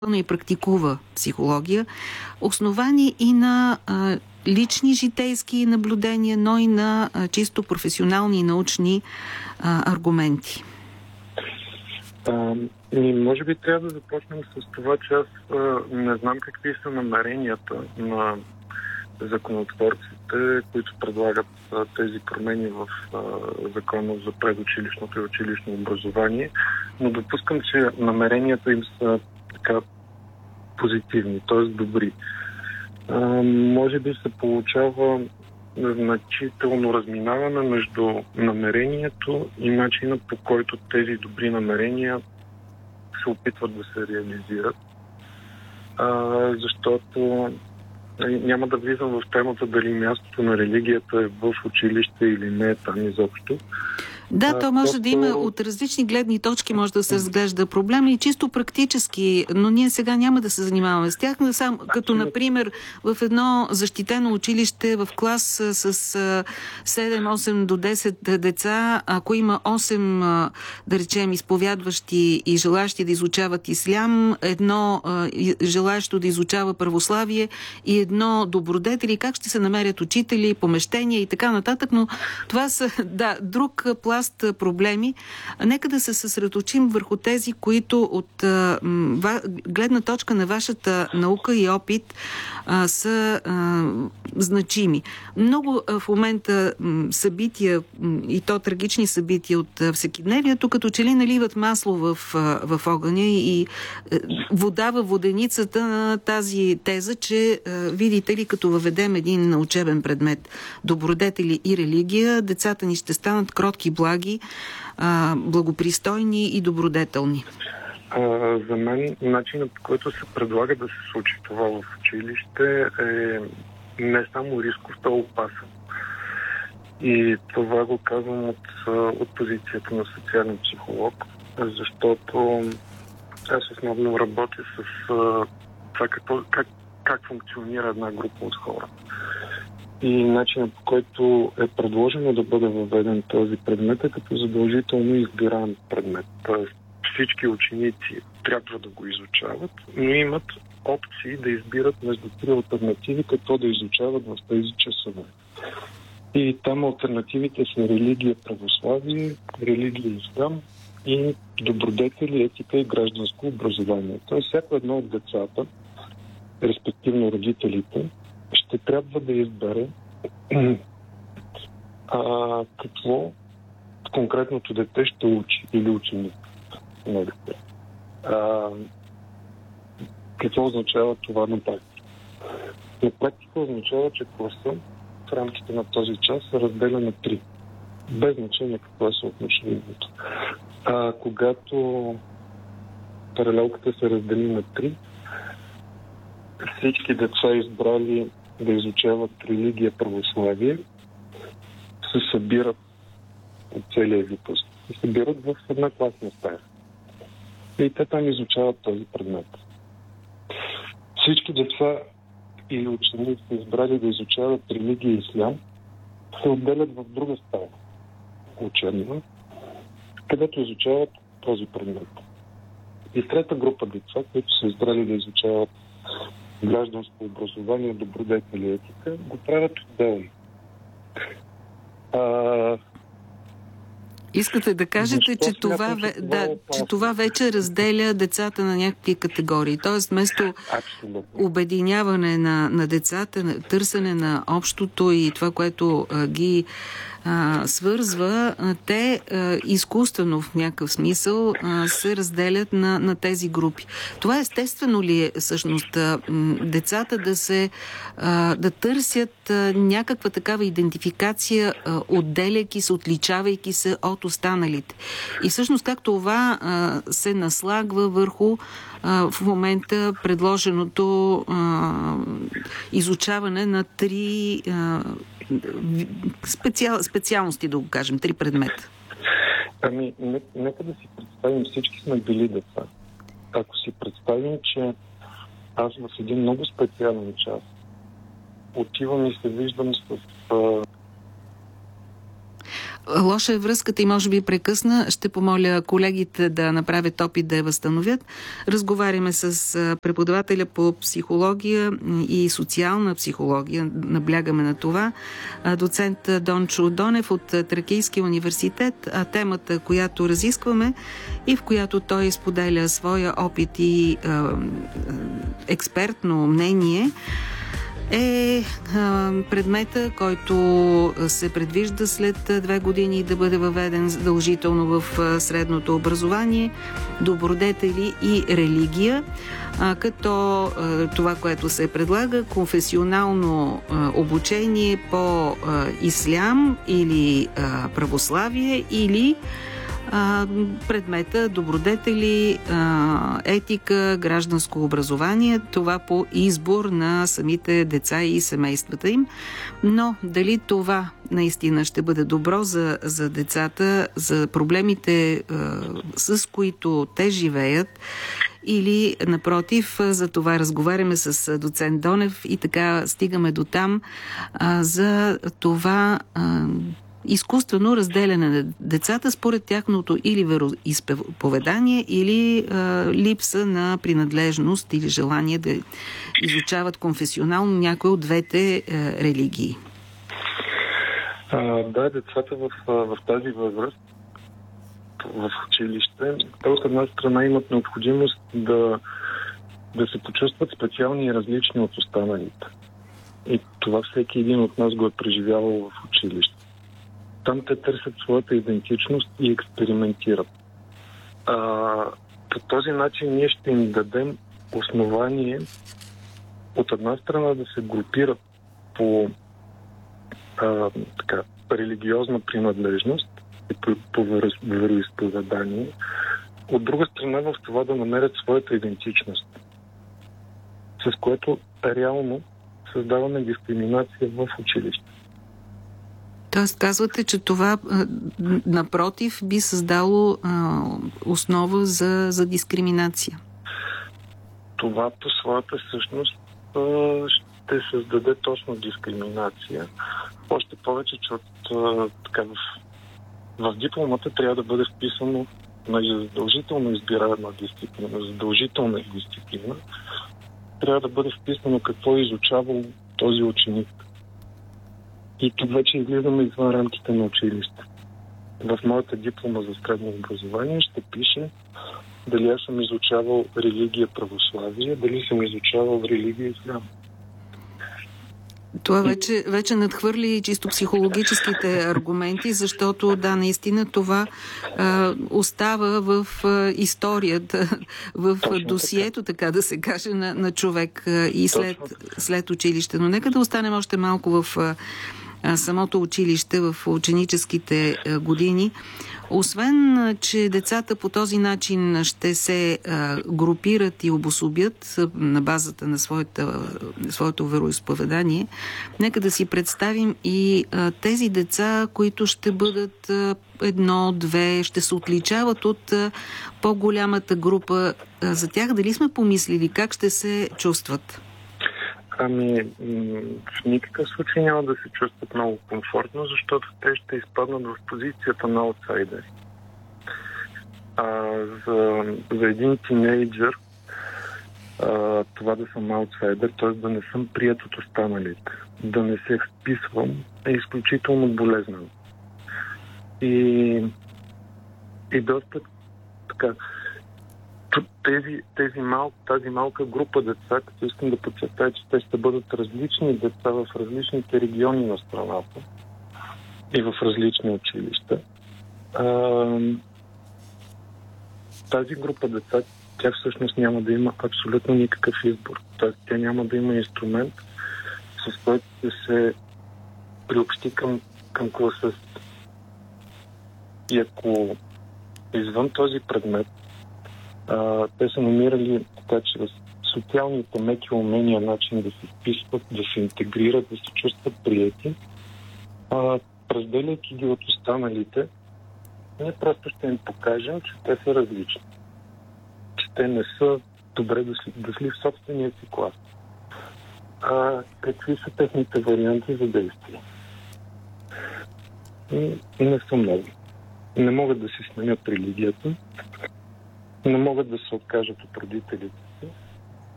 и практикува психология, основани и на лични житейски наблюдения, но и на чисто професионални и научни аргументи? Може би трябва да започнем с това, че аз не знам какви са намеренията на законотворците, които предлагат тези промени в закона за предучилищното и училищно образование, но допускам, че намеренията им са така позитивни, т.е. добри. Може би се получава значително разминаване между намерението и начина, по който тези добри намерения се опитват да се реализират. Защото няма да влизам в темата дали мястото на религията е в училище или не е там изобщо. Да, то може да има от различни гледни точки, може да се разглежда проблема и чисто практически, но ние сега няма да се занимаваме с тях, но сам, като например в едно защитено училище в клас с 7-8 до 10 деца, ако има 8, да речем, изповядващи и желащи да изучават ислям, едно желащо да изучава православие и едно добродетели, как ще се намерят учители, помещения и така нататък, но това са, друг пласт проблеми. Нека да се съсредоточим върху тези, които от гледна точка на вашата наука и опит са значими. Много в момента събития, и то трагични събития от всекидневието, като че ли наливат масло в огъня и вода във воденицата на тази теза, че видите ли, като въведем един учебен предмет добродетели и религия, децата ни ще станат кротки, благи, благопристойни и добродетелни. За мен начинът, по който се предлага да се случи това в училище, е не само рисков, то опасен. И това го казвам от позицията на социален психолог, защото аз основно работя с това как функционира една група от хора. И начинът, по който е предложено да бъде въведен този предмет, е като задължително избираем предмет. Тоест всички ученици трябва да го изучават, но имат опции да избират между 3 алтернативи, какво да изучават в тези часове. И там алтернативите са религия, православие, религия, ислям и добродетели, етика и гражданско образование. Тоест всяко едно от децата, респективно родителите, ще трябва да избере какво конкретното дете ще учи или ученик. Какво означава това на практика? На практика означава, че класа в рамките на този час се разделя на 3. Без значение какво е съотношението. Когато паралелката се раздели на 3, всички деца, избрали да изучават религия, православие, се събират от целия випуск. Се събират в една класна стая. И те там изучават този предмет. Всички деца или ученици, избрали да изучават религия и ислям, се отделят в друга стая учебна, където изучават този предмет. И трета група деца, които са избрали да изучават гражданско образование, добродетели и етика, го правят отделно. Искате да кажете, че това вече разделя децата на някакви категории. Тоест, вместо обединяване на децата, търсене на общото и това, което ги свързва, те изкуствено в някакъв смисъл се разделят на тези групи. Това естествено ли е всъщност децата да търсят някаква такава идентификация, отделяйки се, отличавайки се от останалите? И всъщност как това се наслагва върху в момента предложеното изучаване на 3 специалности, да го кажем, 3 предмета? Нека да си представим, всички сме били деца. Ако си представим, че аз в един много специален час отивам и се виждам с Лоша е връзката и може би прекъсна. Ще помоля колегите да направят опит да я възстановят. Разговаряме с преподавателя по психология и социална психология. Наблягаме на това. Доцент Дончо Донев от Тракийския университет. Темата, която разискваме и в която той споделя своя опит и експертно мнение, е предмета, който се предвижда след 2 години да бъде въведен задължително в средното образование, добродетели и религия, като това, което се предлага, конфесионално обучение по ислям или православие, или предмета добродетели, етика, гражданско образование, това по избор на самите деца и семействата им. Но дали това наистина ще бъде добро за децата, за проблемите, с които те живеят, или напротив, за това разговаряме с доцент Донев и така стигаме до там, за това изкуствено разделяне на децата според тяхното или вероизповедание, или липса на принадлежност или желание да изучават конфесионално някои от двете религии. Да, децата в тази възраст в училище, те от една страна имат необходимост да се почувстват специални и различни от останалите. И това всеки един от нас го е преживявал в училище. Там те търсят своята идентичност и експериментират. По този начин ние ще им дадем основание от една страна да се групират по религиозна принадлежност и по вероизповедание, от друга страна в това да намерят своята идентичност, с което реално създаваме дискриминация в училище. Тоест казвате, че това напротив би създало основа за дискриминация. Това по своята същност ще създаде точно дискриминация. Още повече, че в дипломата трябва да бъде вписано на задължително избираема дисциплина, задължителна дисциплина. Трябва да бъде вписано какво е изучавал този ученик. И тук вече излизаме извън рамките на училище. В моята диплома за средно образование ще пише дали аз съм изучавал религия православие, дали съм изучавал религия ислям. Това вече надхвърли чисто психологическите аргументи, защото да, наистина това остава в историята, в досието, така да се каже, на човек и след училище. Но нека да останем още малко в самото училище, в ученическите години. Освен, че децата по този начин ще се групират и обособят на базата на своето вероизповедание, нека да си представим и тези деца, които ще бъдат 1-2, ще се отличават от по-голямата група. За тях дали сме помислили как ще се чувстват? В никакъв случай няма да се чувстват много комфортно, защото те ще изпаднат в позицията на аутсайдери. За един тинейджър това да съм аутсайдер, т.е. да не съм прият от останалите, да не се вписвам, е изключително болезнено. И доста така. Тази малка група деца, като искам да подчертая, че те ще бъдат различни деца в различните региони на страната и в различни училища. Тази група деца, тя всъщност няма да има абсолютно никакъв избор. Тоест, тя няма да има инструмент, с който да се приобщи към класа. И ако извън този предмет те са намирали така, че социалните меки умения, начин да се вписват, да се интегрират, да се чувстват приети, разделяйки ги от останалите, ние просто ще им покажем, че те са различни. Че те не са добре дошли в собствения си клас. Какви са техните варианти за действие? не са много. Не могат да си сменят религията, не могат да се откажат от родителите